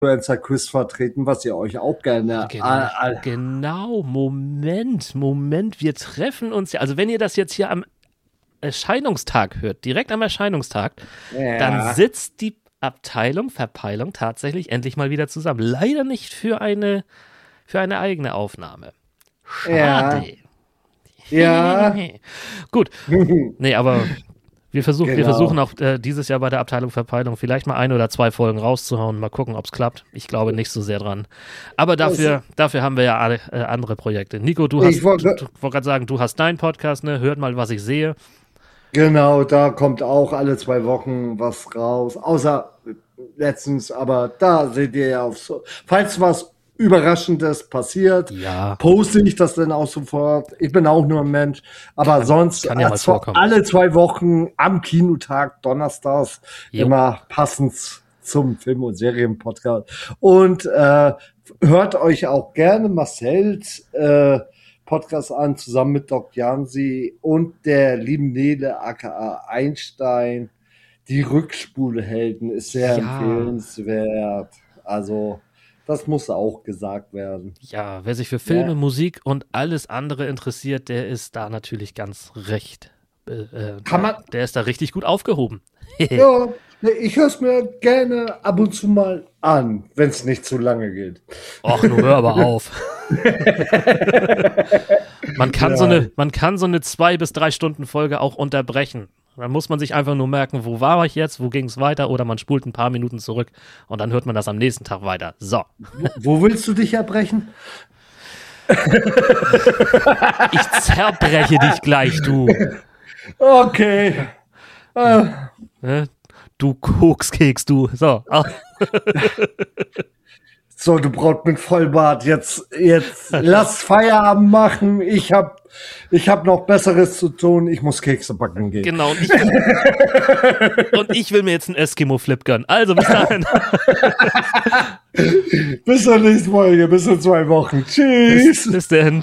Influencer-Quiz vertreten, was ihr euch auch gerne... Genau, Moment. Wir treffen uns ja, also wenn ihr das jetzt hier am Erscheinungstag hört, direkt am Erscheinungstag, dann sitzt die Abteilung Verpeilung tatsächlich endlich mal wieder zusammen. Leider nicht für eine eigene Aufnahme. Schade. Ja. Gut. Nee, aber wir versuchen auch dieses Jahr bei der Abteilung Verpeilung vielleicht mal 1 oder 2 Folgen rauszuhauen. Mal gucken, ob es klappt. Ich glaube nicht so sehr dran. Aber dafür haben wir ja andere Projekte. Nico, ich wollte gerade sagen, du hast deinen Podcast, ne? Hört mal, was ich sehe. Genau, da kommt auch alle 2 Wochen was raus. Außer letztens, aber da seht ihr ja falls was Überraschendes passiert, poste ich das dann auch sofort. Ich bin auch nur ein Mensch, aber sonst kann ja mal vorkommen. Alle 2 Wochen am Kinotag, donnerstags, immer passend zum Film- und Serienpodcast. Und hört euch auch gerne Marcells Podcast an, zusammen mit Doc Jansi und der lieben Nele aka Einstein. Die Rückspulhelden ist sehr empfehlenswert. Also das muss auch gesagt werden. Ja, wer sich für Filme, Musik und alles andere interessiert, der ist da natürlich ganz recht. Der ist da richtig gut aufgehoben. Ja, ich höre es mir gerne ab und zu mal an, wenn es nicht zu lange geht. Och, nun hör aber auf. Man kann so eine 2 bis 3 Stunden Folge auch unterbrechen. Dann muss man sich einfach nur merken, wo war ich jetzt, wo ging es weiter, oder man spult ein paar Minuten zurück und dann hört man das am nächsten Tag weiter. So. Wo willst du dich erbrechen? Ich zerbreche dich gleich, du. Okay. Du Kokskeks, du. So. So, du Braut mit Vollbart, jetzt lass Feierabend machen. Ich hab noch Besseres zu tun. Ich muss Kekse backen gehen. Genau. Und ich will mir jetzt einen Eskimo-Flip gönnen. Also, bis dahin. Bis zur nächsten Folge. Bis in 2 Wochen. Tschüss. Bis dahin.